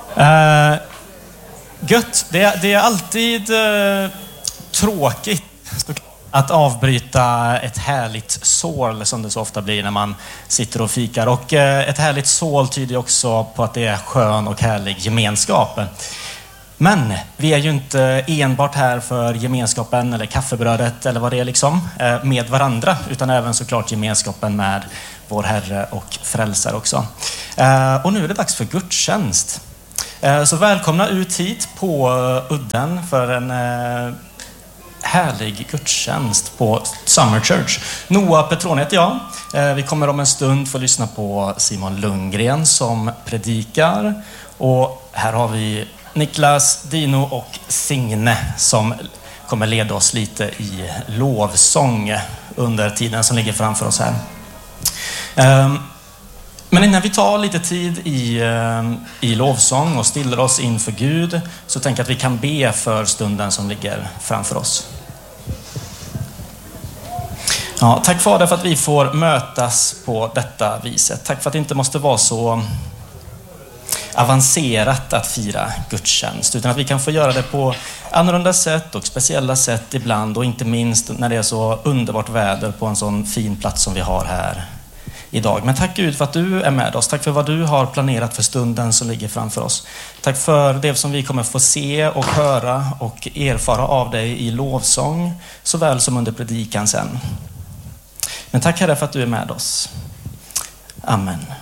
Gött. Det är alltid tråkigt att avbryta ett härligt sål som det så ofta blir när man sitter och fikar. Och ett härligt sål tyder också på att det är skön och härlig gemenskap. Men vi är ju inte enbart här för gemenskapen eller kaffebrödet eller vad det är liksom med varandra, utan även såklart gemenskapen med vår Herre och Frälsare också. Och nu är det dags för gudstjänst. Så välkomna ut hit på udden för en härlig gudstjänst på Summer Church. Noah Petroni heter jag. Vi kommer om en stund få lyssna på Simon Lundgren som predikar. Och här har vi Niklas, Dino och Signe som kommer leda oss lite i lovsång under tiden som ligger framför oss här. Men innan vi tar lite tid i lovsång och stillar oss inför Gud, så tänker jag att vi kan be för stunden som ligger framför oss. Ja, tack Fader för att vi får mötas på detta viset. Tack för att det inte måste vara så avancerat att fira gudstjänst, utan att vi kan få göra det på annorlunda sätt och speciella sätt ibland, och inte minst när det är så underbart väder på en sån fin plats som vi har här idag. Men tack Gud för att du är med oss. Tack för vad du har planerat för stunden som ligger framför oss. Tack för det som vi kommer få se och höra och erfara av dig i lovsång såväl som under predikan sen. Men tack Herre för att du är med oss. Amen.